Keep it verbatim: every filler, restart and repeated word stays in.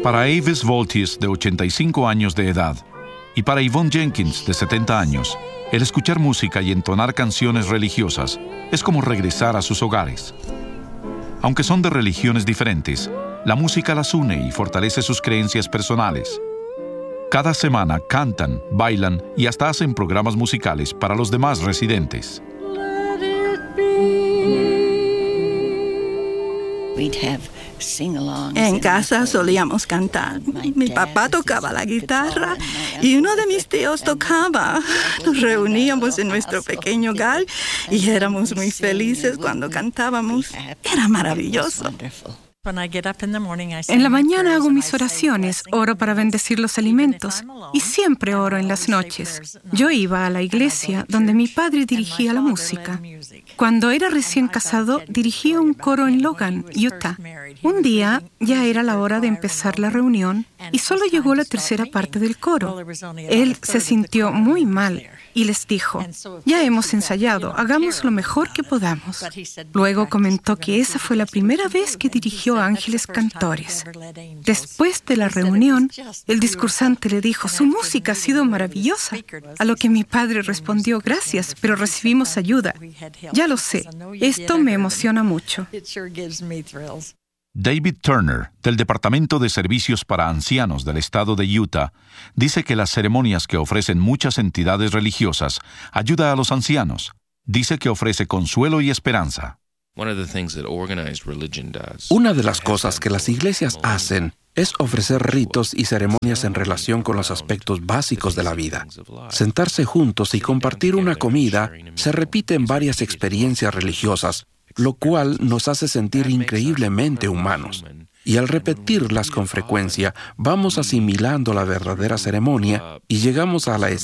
Para Avis Voltis, de ochenta y cinco años de edad, y para Yvonne Jenkins, de setenta años, el escuchar música y entonar canciones religiosas es como regresar a sus hogares. Aunque son de religiones diferentes, la música las une y fortalece sus creencias personales. Cada semana cantan, bailan y hasta hacen programas musicales para los demás residentes. En casa solíamos cantar. Mi papá tocaba la guitarra y uno de mis tíos tocaba. Nos reuníamos en nuestro pequeño hogar y éramos muy felices cuando cantábamos. Era maravilloso. En la mañana hago mis oraciones, oro para bendecir los alimentos y siempre oro en las noches. Yo iba a la iglesia donde mi padre dirigía la música. Cuando era recién casado, dirigía un coro en Logan, Utah. Un día ya era la hora de empezar la reunión y solo llegó la tercera parte del coro. Él se sintió muy mal y les dijo, ya hemos ensayado, hagamos lo mejor que podamos. Luego comentó que esa fue la primera vez que dirigió a ángeles cantores. Después de la reunión, el discursante le dijo, su música ha sido maravillosa. A lo que mi padre respondió, gracias, pero recibimos ayuda. Ya lo sé, esto me emociona mucho. David Turner, del Departamento de Servicios para Ancianos del Estado de Utah, dice que las ceremonias que ofrecen muchas entidades religiosas ayuda a los ancianos. Dice que ofrece consuelo y esperanza. Una de las cosas que las iglesias hacen es ofrecer ritos y ceremonias en relación con los aspectos básicos de la vida. Sentarse juntos y compartir una comida se repite en varias experiencias religiosas, lo cual nos hace sentir increíblemente humanos. Y al repetirlas con frecuencia, vamos asimilando la verdadera ceremonia y llegamos a la